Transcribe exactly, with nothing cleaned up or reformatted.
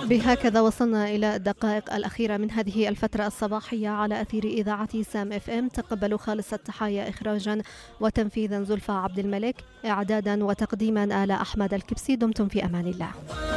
بهكذا وصلنا إلى الدقائق الأخيرة من هذه الفترة الصباحية على أثير إذاعة سام اف ام. تقبلوا خالص التحايا، إخراجا وتنفيذا زلفى عبد الملك، إعدادا وتقديما آل أحمد الكبسي. دمتم في أمان الله.